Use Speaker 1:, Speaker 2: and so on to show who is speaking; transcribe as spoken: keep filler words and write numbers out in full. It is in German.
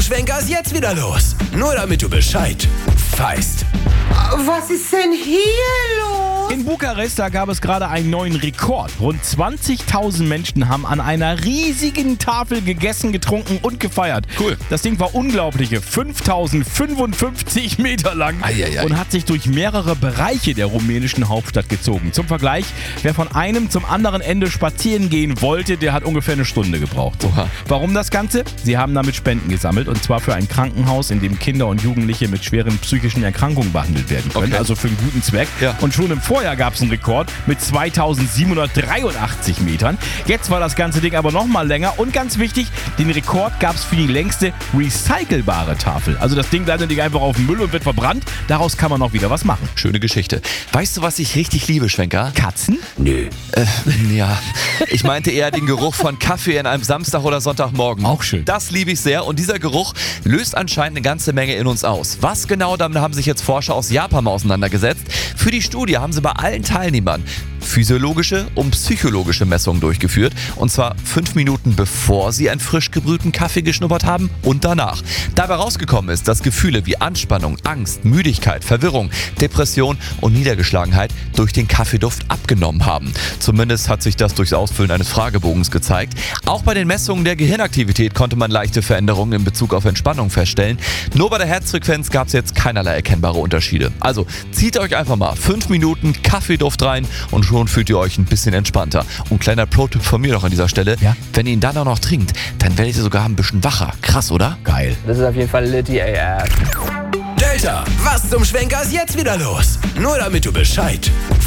Speaker 1: Schwenker ist jetzt wieder los. Nur damit du Bescheid weißt.
Speaker 2: Was ist denn hier los?
Speaker 3: In Bukarest, da gab es gerade einen neuen Rekord. Rund zwanzigtausend Menschen haben an einer riesigen Tafel gegessen, getrunken und gefeiert.
Speaker 4: Cool.
Speaker 3: Das Ding war unglaubliche fünftausendfünfundfünfzig Meter lang
Speaker 4: Eieiei.
Speaker 3: und hat sich durch mehrere Bereiche der rumänischen Hauptstadt gezogen. Zum Vergleich, wer von einem zum anderen Ende spazieren gehen wollte, der hat ungefähr eine Stunde gebraucht.
Speaker 4: Oha.
Speaker 3: Warum das Ganze? Sie haben damit Spenden gesammelt, und zwar für ein Krankenhaus, in dem Kinder und Jugendliche mit schweren psychischen Erkrankungen behandelt werden können.
Speaker 4: Okay.
Speaker 3: Also für einen guten Zweck.
Speaker 4: Ja.
Speaker 3: Und schon im Vorjahr gab es einen Rekord mit zweitausendsiebenhundertdreiundachtzig Metern. Jetzt war das ganze Ding aber noch mal länger, und ganz wichtig, den Rekord gab es für die längste recycelbare Tafel. Also das Ding landet nicht einfach auf dem Müll und wird verbrannt. Daraus kann man noch wieder was machen.
Speaker 4: Schöne Geschichte. Weißt du, was ich richtig liebe, Schwenker?
Speaker 3: Katzen?
Speaker 1: Nö.
Speaker 4: Äh, ja. Ich meinte eher den Geruch von Kaffee an einem Samstag oder Sonntagmorgen.
Speaker 3: Auch schön.
Speaker 4: Das liebe ich sehr, und dieser Geruch löst anscheinend eine ganze Menge in uns aus. Was genau, damit haben sich jetzt Forscher aus Japan mal auseinandergesetzt. Für die Studie haben sie bei allen Teilnehmern physiologische und psychologische Messungen durchgeführt, und zwar fünf Minuten bevor sie einen frisch gebrühten Kaffee geschnuppert haben und danach. Dabei rausgekommen ist, dass Gefühle wie Anspannung, Angst, Müdigkeit, Verwirrung, Depression und Niedergeschlagenheit durch den Kaffeeduft abgenommen haben. Zumindest hat sich das durchs Ausfüllen eines Fragebogens gezeigt. Auch bei den Messungen der Gehirnaktivität konnte man leichte Veränderungen in Bezug auf Entspannung feststellen. Nur bei der Herzfrequenz gab es jetzt keinerlei erkennbare Unterschiede. Also zieht euch einfach mal fünf Minuten Kaffeeduft rein und schon fühlt ihr euch ein bisschen entspannter. Und kleiner Pro-Tipp von mir noch an dieser Stelle:
Speaker 3: Ja?
Speaker 4: Wenn ihr ihn dann auch noch trinkt, dann werdet ihr sogar ein bisschen wacher. Krass, oder?
Speaker 3: Geil.
Speaker 2: Das ist auf jeden Fall Litty A F.
Speaker 1: Delta, was zum Schwenker ist jetzt wieder los? Nur damit du Bescheid